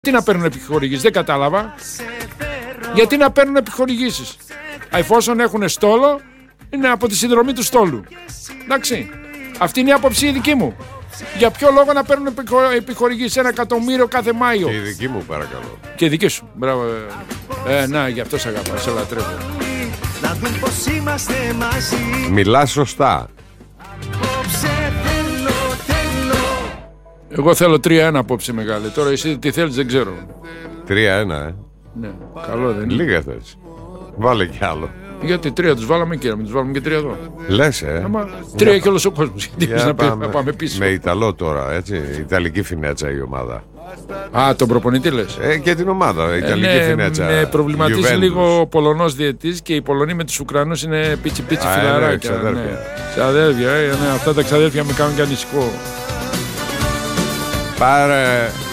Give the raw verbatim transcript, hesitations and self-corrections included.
Γιατί να παίρνουν επιχορηγήσεις, δεν κατάλαβα. Γιατί να παίρνουν επιχορηγήσεις. Εφόσον έχουν στόλο, είναι από τη συνδρομή του στόλου. Εντάξει. Αυτή είναι η άποψη η δική μου. Για ποιο λόγο να παίρνουν επιχορηγήσεις ένα εκατομμύριο κάθε Μάιο. Και η δική μου, παρακαλώ. Και η δική σου. Μπράβο. Ε, να, γι' αυτό σε αγαπάω, σε λατρεύω. Μιλάς σωστά. Εγώ θέλω τρία ένα απόψε, μεγάλη. Τώρα εσύ τι θέλεις δεν ξέρω. τρία ένα, ε. Ναι, καλό δεν είναι. Λίγα θες. Βάλε κι άλλο. Γιατί τρία τους βάλαμε και να μην τους βάλουμε και τρία εδώ. Λες, ε. Άμα, τρία και όλος ο κόσμος. Γιατί να, πάμε, να πάμε πίσω. Με Ιταλό τώρα, έτσι. Ιταλική φινέτσα η ομάδα. Α, τον προπονητή λες. Ε, και την ομάδα, Ιταλική ε, ναι, φινέτσα. Με προβληματίζει Juventus. λίγο ο Πολωνός διαιτής και οι Πολωνοί με τους Ουκρανούς είναι πίτσι πίτσι Α, φιλαράκια. ναι, ναι. Ξαδέρφια, ε, ναι, αυτά τα ξαδέρφια με κάνουν και ανησυχώ. Πάρε.